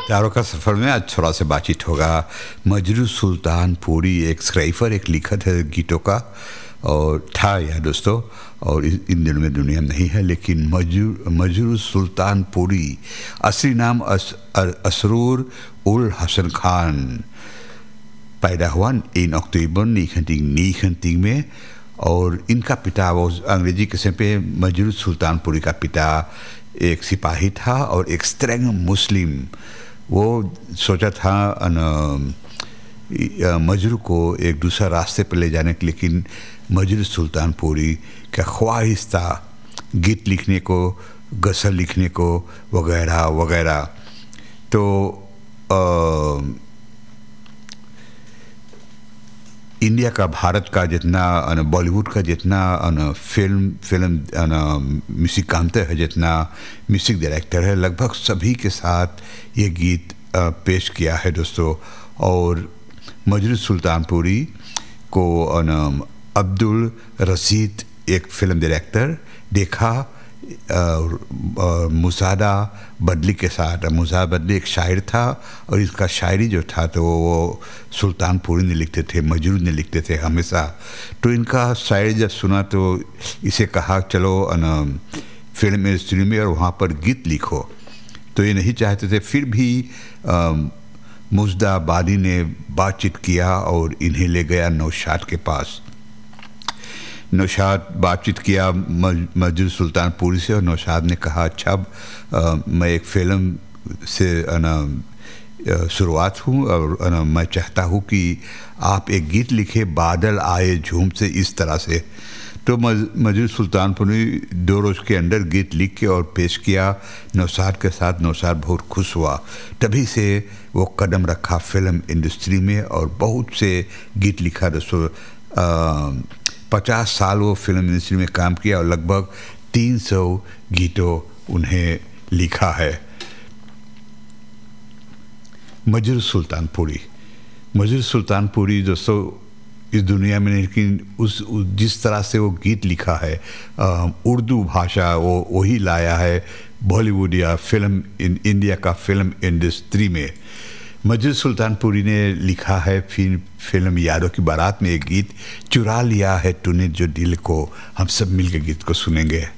तारों का सफ़र में आज थोड़ा सा बातचीत होगा। मजरू सुल्तानपुरी एक स्क्राइफर, एक लिखत है गीतों का, और था यह दोस्तों, और इन दिनों में दुनिया में नहीं है। लेकिन मजरू सुल्तानपुरी असली नाम असरूर उल हसन खान पैदा हुआ इन अक्टूबर 1939 में। और इनका पिता, वो अंग्रेजी किस्म पे मजरू सुल्तानपुरी का पिता एक सिपाही था और एक स्ट्रेंग मुस्लिम। वो सोचा था मजरू को एक दूसरा रास्ते पर ले जाने के, लेकिन मजरू सुल्तानपुरी का ख्वाहिश था गीत लिखने को, गज़ल लिखने को, वगैरह वगैरह। तो इंडिया का, भारत का जितना बॉलीवुड का जितना फिल्म म्यूजिकांत है, जितना म्यूजिक डायरेक्टर है, लगभग सभी के साथ ये गीत पेश किया है दोस्तों। और मजरू सुल्तानपुरी को अब्दुल रशीद एक फिल्म डायरेक्टर देखा मुसादा बदली के साथ। मुसादा बदली एक शायर था और इसका शायरी जो था तो वो सुल्तानपुरी ने लिखते थे, मजरू ने लिखते थे हमेशा। तो इनका शायरी जब सुना तो इसे कहा चलो फिल्म इंडस्ट्री में और वहाँ पर गीत लिखो। तो ये नहीं चाहते थे, फिर भी मुजदा बादी ने बातचीत किया और इन्हें ले गया नौशाद के पास। नौशाद बातचीत किया मजरू सुल्तानपुरी से और नौशाद ने कहा अच्छा मैं एक फ़िल्म से शुरुआत हूँ और मैं चाहता हूँ कि आप एक गीत लिखे, बादल आए झूम से, इस तरह से। तो मजरू सुल्तानपुरी 2 रोज़ के अंदर गीत लिख के और पेश किया नौशाद के साथ। नौशाद बहुत खुश हुआ, तभी से वो कदम रखा फिल्म इंडस्ट्री में और बहुत से गीत लिखा। 50 साल वो फिल्म इंडस्ट्री में काम किया और लगभग 300 गीतों उन्हें लिखा है। मजरू सुल्तानपुरी दोस्तों इस दुनिया में, लेकिन जिस तरह से वो गीत लिखा है, उर्दू भाषा वो वही लाया है बॉलीवुड या इंडिया का फिल्म इंडस्ट्री में। मजरू सुल्तानपुरी ने लिखा है फिल्म यादों की बारात में एक गीत, चुरा लिया है तूने जो दिल को। हम सब मिलकर गीत को सुनेंगे।